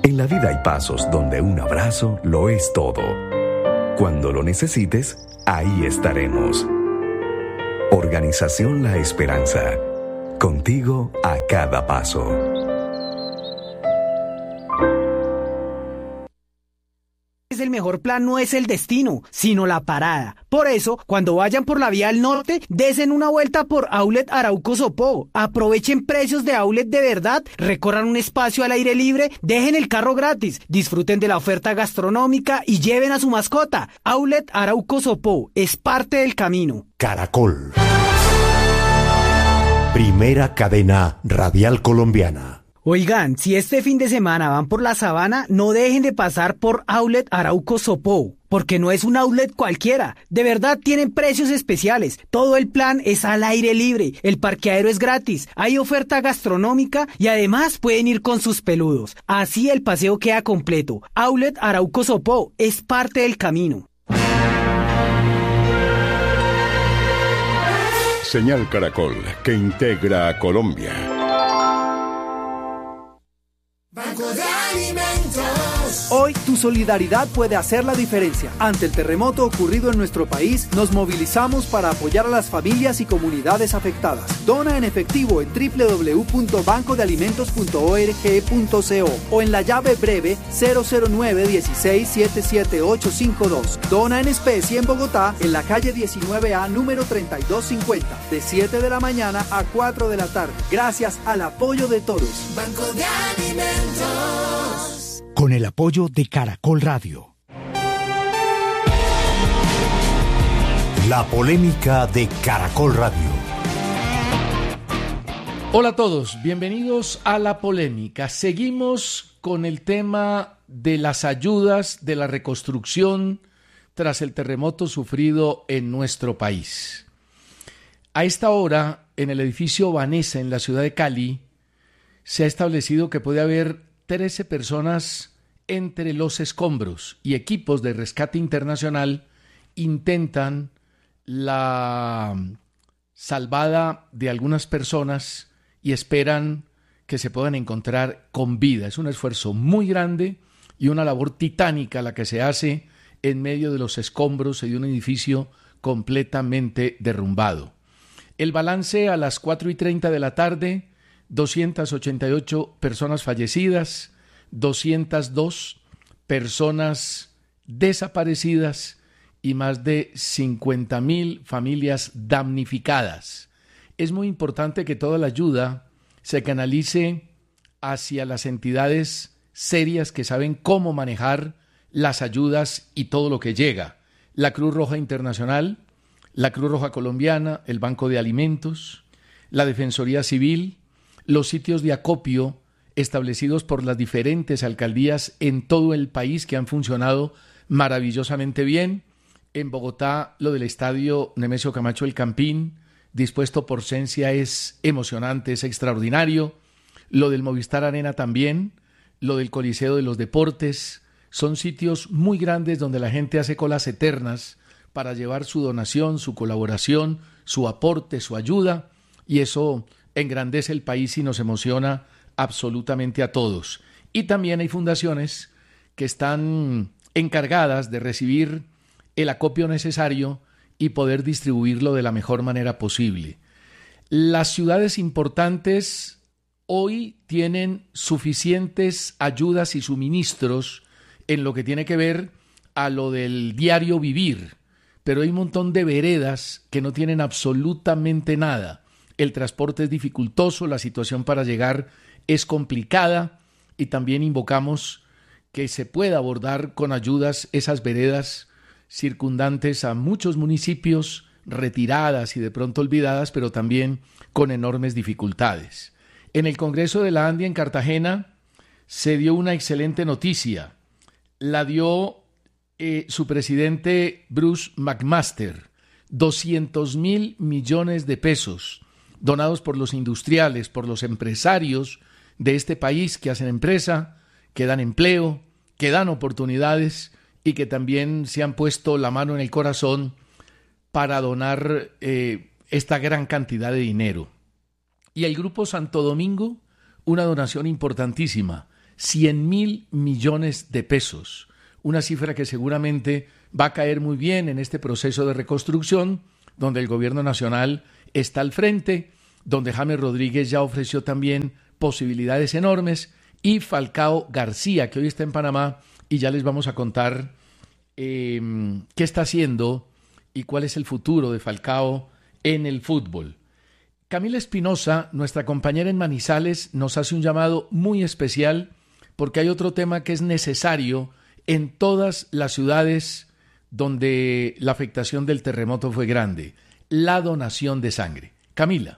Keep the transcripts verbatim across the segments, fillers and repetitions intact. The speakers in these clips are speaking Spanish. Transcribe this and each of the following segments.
En la vida hay pasos donde un abrazo lo es todo. Cuando lo necesites, ahí estaremos. Organización La Esperanza. Contigo a cada paso. El mejor plan no es el destino, sino la parada. Por eso, cuando vayan por la vía al norte, desen una vuelta por Outlet Arauco Sopó. Aprovechen precios de outlet de verdad, recorran un espacio al aire libre, dejen el carro gratis, disfruten de la oferta gastronómica y lleven a su mascota. Outlet Arauco Sopó es parte del camino. Caracol. Primera cadena radial colombiana. Oigan, si este fin de semana van por la sabana, no dejen de pasar por Outlet Arauco Sopó, porque no es un outlet cualquiera. De verdad tienen precios especiales. Todo el plan es al aire libre, el parqueadero es gratis, hay oferta gastronómica y además pueden ir con sus peludos. Así el paseo queda completo. Outlet Arauco Sopó es parte del camino. Señal Caracol, que integra a Colombia. Banco de Alimentos. Hoy tu solidaridad puede hacer la diferencia. Ante el terremoto ocurrido en nuestro país, nos movilizamos para apoyar a las familias y comunidades afectadas. Dona en efectivo en doble u doble u doble u punto banco de alimentos punto org punto co o en la llave breve cero cero nueve dieciséis setenta y siete ochocientos cincuenta y dos. Dona en especie en Bogotá, en la calle diecinueve A, número treinta y dos cincuenta, de siete de la mañana a cuatro de la tarde. Gracias al apoyo de todos. Banco de Alimentos. Con el apoyo de Caracol Radio. La polémica de Caracol Radio. Hola a todos, bienvenidos a La Polémica. Seguimos con el tema de las ayudas de la reconstrucción tras el terremoto sufrido en nuestro país. A esta hora, en el edificio Vanessa, en la ciudad de Cali, se ha establecido que puede haber trece personas entre los escombros y equipos de rescate internacional intentan la salvada de algunas personas y esperan que se puedan encontrar con vida. Es un esfuerzo muy grande y una labor titánica la que se hace en medio de los escombros de un edificio completamente derrumbado. El balance a las cuatro y treinta de la tarde, doscientas ochenta y ocho personas fallecidas, doscientas dos personas desaparecidas y más de cincuenta mil familias damnificadas. Es muy importante que toda la ayuda se canalice hacia las entidades serias que saben cómo manejar las ayudas y todo lo que llega. La Cruz Roja Internacional, la Cruz Roja Colombiana, el Banco de Alimentos, la Defensoría Civil, los sitios de acopio establecidos por las diferentes alcaldías en todo el país que han funcionado maravillosamente bien. En Bogotá, lo del estadio Nemesio Camacho El Campín, dispuesto por Sensia, es emocionante, es extraordinario. Lo del Movistar Arena también, lo del Coliseo de los Deportes, son sitios muy grandes donde la gente hace colas eternas para llevar su donación, su colaboración, su aporte, su ayuda, y eso engrandece el país y nos emociona absolutamente a todos. Y también hay fundaciones que están encargadas de recibir el acopio necesario y poder distribuirlo de la mejor manera posible. Las ciudades importantes hoy tienen suficientes ayudas y suministros en lo que tiene que ver a lo del diario vivir, pero hay un montón de veredas que no tienen absolutamente nada. El transporte es dificultoso, la situación para llegar es complicada y también invocamos que se pueda abordar con ayudas esas veredas circundantes a muchos municipios, retiradas y de pronto olvidadas, pero también con enormes dificultades. En el Congreso de la Andia en Cartagena se dio una excelente noticia. La dio eh, su presidente Bruce McMaster, doscientos mil millones de pesos donados por los industriales, por los empresarios de este país que hacen empresa, que dan empleo, que dan oportunidades y que también se han puesto la mano en el corazón para donar eh, esta gran cantidad de dinero. Y el Grupo Santo Domingo, una donación importantísima, cien mil millones de pesos, una cifra que seguramente va a caer muy bien en este proceso de reconstrucción, donde el gobierno nacional está al frente, donde James Rodríguez ya ofreció también posibilidades enormes, y Falcao García, que hoy está en Panamá, y ya les vamos a contar eh, qué está haciendo y cuál es el futuro de Falcao en el fútbol. Camila Espinosa, nuestra compañera en Manizales, nos hace un llamado muy especial porque hay otro tema que es necesario en todas las ciudades donde la afectación del terremoto fue grande, la donación de sangre. Camila.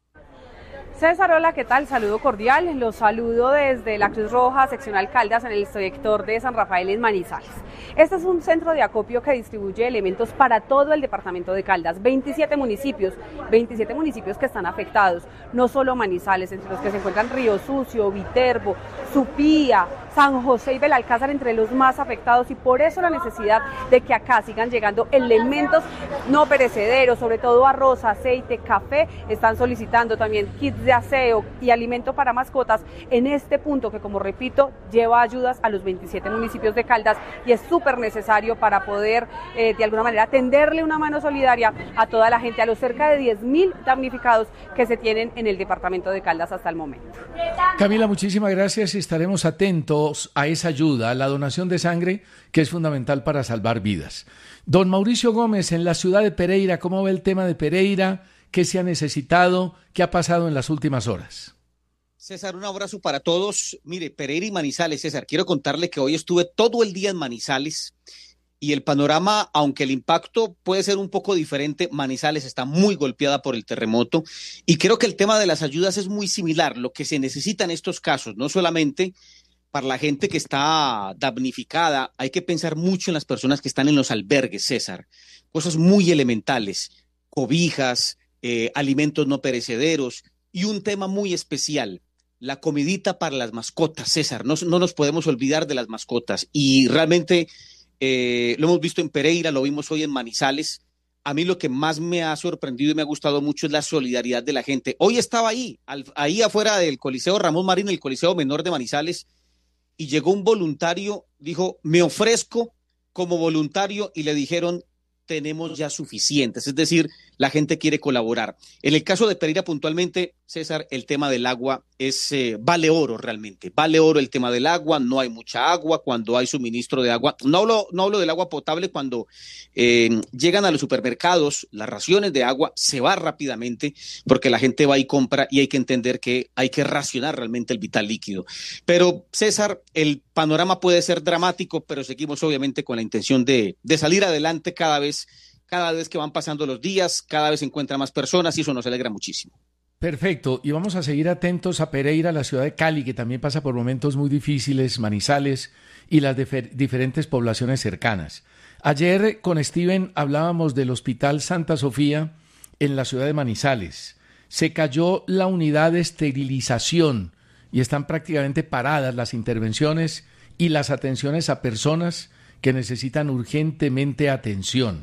César, hola, ¿qué tal? Saludo cordial. Los saludo desde la Cruz Roja Seccional Caldas en el sector de San Rafael en Manizales. Este es un centro de acopio que distribuye elementos para todo el departamento de Caldas. veintisiete municipios, veintisiete municipios que están afectados, no solo Manizales, entre los que se encuentran Río Sucio, Viterbo, Supía, San José y Belalcázar, entre los más afectados, y por eso la necesidad de que acá sigan llegando elementos no perecederos, sobre todo arroz, aceite, café. Están solicitando también kits de aseo y alimento para mascotas en este punto que, como repito, lleva ayudas a los veintisiete municipios de Caldas y es súper necesario para poder eh, de alguna manera tenderle una mano solidaria a toda la gente, a los cerca de diez mil damnificados que se tienen en el departamento de Caldas hasta el momento. Camila, muchísimas gracias y estaremos atentos a esa ayuda, a la donación de sangre, que es fundamental para salvar vidas. Don Mauricio Gómez, en la ciudad de Pereira, ¿cómo ve el tema de Pereira? ¿Qué se ha necesitado? ¿Qué ha pasado en las últimas horas? César, un abrazo para todos. Mire, Pereira y Manizales, César, quiero contarle que hoy estuve todo el día en Manizales y el panorama, aunque el impacto puede ser un poco diferente, Manizales está muy golpeada por el terremoto y creo que el tema de las ayudas es muy similar. Lo que se necesita en estos casos, no solamente para la gente que está damnificada, hay que pensar mucho en las personas que están en los albergues, César. Cosas muy elementales, cobijas, Eh, alimentos no perecederos y un tema muy especial, la comidita para las mascotas, César. No, no nos podemos olvidar de las mascotas y realmente eh, lo hemos visto en Pereira, lo vimos hoy en Manizales. A mí lo que más me ha sorprendido y me ha gustado mucho es la solidaridad de la gente. Hoy estaba ahí, al, ahí afuera del Coliseo Ramón Marín, el Coliseo Menor de Manizales, y llegó un voluntario, dijo, me ofrezco como voluntario, y le dijeron, tenemos ya suficientes, es decir, la gente quiere colaborar. En el caso de Pereira puntualmente, César, el tema del agua es eh, vale oro realmente, vale oro el tema del agua, no hay mucha agua cuando hay suministro de agua, no hablo, no hablo del agua potable cuando eh, llegan a los supermercados, las raciones de agua se va rápidamente porque la gente va y compra y hay que entender que hay que racionar realmente el vital líquido. Pero César, el panorama puede ser dramático, pero seguimos obviamente con la intención de, de salir adelante cada vez Cada vez que van pasando los días, cada vez se encuentran más personas y eso nos alegra muchísimo. Perfecto, y vamos a seguir atentos a Pereira, la ciudad de Cali, que también pasa por momentos muy difíciles, Manizales y las difer- diferentes poblaciones cercanas. Ayer con Steven hablábamos del Hospital Santa Sofía en la ciudad de Manizales. Se cayó la unidad de esterilización y están prácticamente paradas las intervenciones y las atenciones a personas que necesitan urgentemente atención.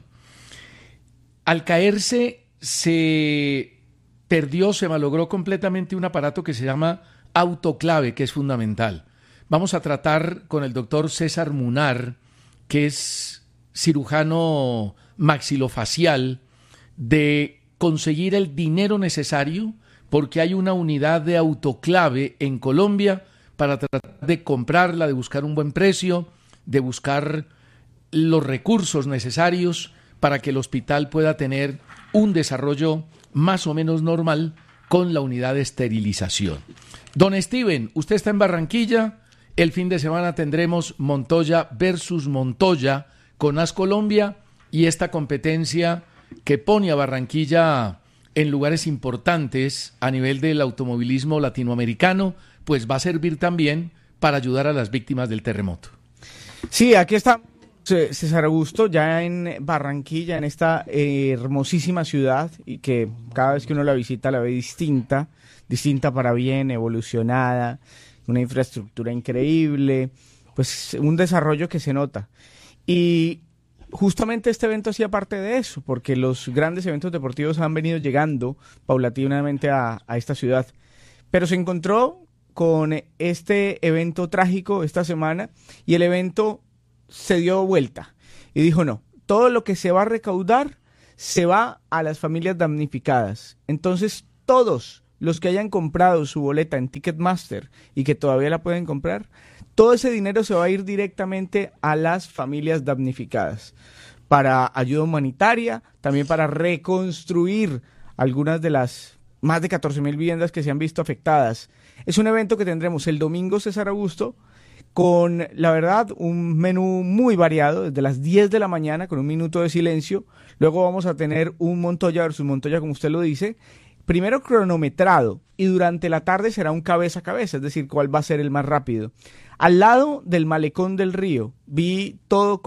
Al caerse se perdió, se malogró completamente un aparato que se llama autoclave, que es fundamental. Vamos a tratar con el doctor César Munar, que es cirujano maxilofacial, de conseguir el dinero necesario, porque hay una unidad de autoclave en Colombia para tratar de comprarla, de buscar un buen precio, de buscar los recursos necesarios para que el hospital pueda tener un desarrollo más o menos normal con la unidad de esterilización. Don Steven, usted está en Barranquilla, el fin de semana tendremos Montoya versus Montoya con AS Colombia y esta competencia que pone a Barranquilla en lugares importantes a nivel del automovilismo latinoamericano, pues va a servir también para ayudar a las víctimas del terremoto. Sí, aquí está César Augusto, ya en Barranquilla, en esta eh, hermosísima ciudad, y que cada vez que uno la visita la ve distinta, distinta para bien, evolucionada, una infraestructura increíble, pues un desarrollo que se nota. Y justamente este evento hacía parte de eso, porque los grandes eventos deportivos han venido llegando paulatinamente a, a esta ciudad. Pero se encontró con este evento trágico esta semana y el evento se dio vuelta y dijo no, todo lo que se va a recaudar se va a las familias damnificadas. Entonces todos los que hayan comprado su boleta en Ticketmaster y que todavía la pueden comprar, todo ese dinero se va a ir directamente a las familias damnificadas para ayuda humanitaria, también para reconstruir algunas de las más de catorce mil viviendas que se han visto afectadas. Es un evento que tendremos el domingo, César Augusto, con, la verdad, un menú muy variado, desde las diez de la mañana con un minuto de silencio. Luego vamos a tener un Montoya versus Montoya, como usted lo dice, primero cronometrado, y durante la tarde será un cabeza a cabeza, es decir, cuál va a ser el más rápido. Al lado del malecón del río, vi todo